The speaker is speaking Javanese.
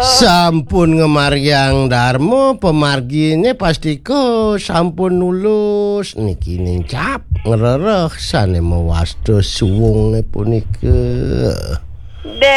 Sampun ngemaryang Darmo pemargine pastiko sampun nulus niki nincap ngerereh sane mewastos suwungne punika.